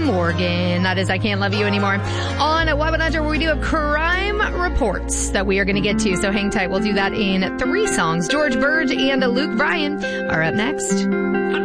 Morgan. That is I Can't Love You Anymore. On What Hunter, where we do have crime reports that we are going to get to. So hang tight. We'll do that in 3 songs. George Burge and Luke Bryan are up next.